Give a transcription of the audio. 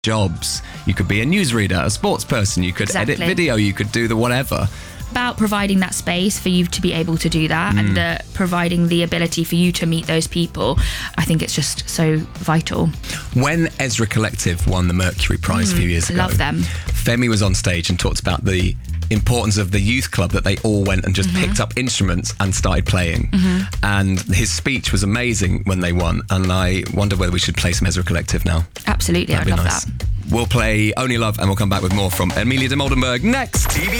jobs. You could be a newsreader, a sports person, you could edit video, you could do the whatever. About providing that space for you to be able to do that and providing the ability for you to meet those people. I think it's just so vital. When Ezra Collective won the Mercury Prize a few years ago, Love them. Femi was on stage and talked about the importance of the youth club, that they all went and just picked up instruments and started playing. And his speech was amazing when they won, and I wonder whether we should play some Ezra Collective now. Absolutely, I'd love that. We'll play Only Love and we'll come back with more from Amelia de Moldenberg next.